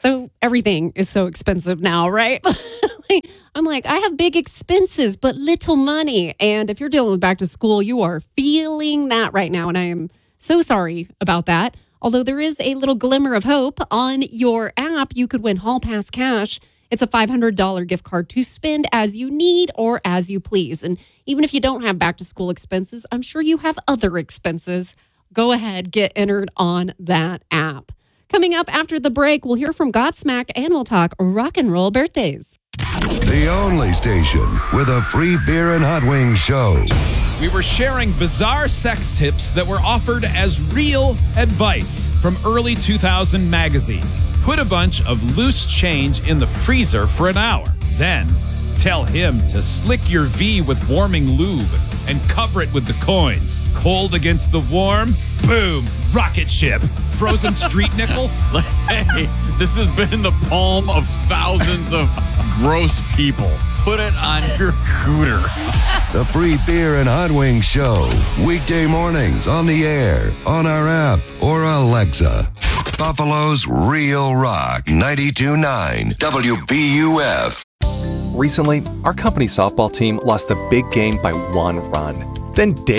So everything is so expensive now, right? I'm like, I have big expenses, but little money. And if you're dealing with back to school, you are feeling that right now. And I am so sorry about that. Although there is a little glimmer of hope on your app, you could win Hall Pass Cash. It's a $500 gift card to spend as you need or as you please. And even if you don't have back to school expenses, I'm sure you have other expenses. Go ahead, get entered on that app. Coming up after the break, we'll hear from Godsmack and we'll talk rock and roll birthdays. The only station with a free beer and hot wings show. We were sharing bizarre sex tips that were offered as real advice from early 2000 magazines. Put a bunch of loose change in the freezer for an hour. Then tell him to slick your V with warming lube and cover it with the coins. Cold against the warm, boom, rocket ship. Frozen street nickels. Hey, this has been in the palm of thousands of gross people. Put it on your cooter. The free beer and hot wings show. Weekday mornings on the air, on our app, or Alexa. Buffalo's Real Rock 92.9 WBUF. Recently, our company softball team lost the big game by 1 run. Then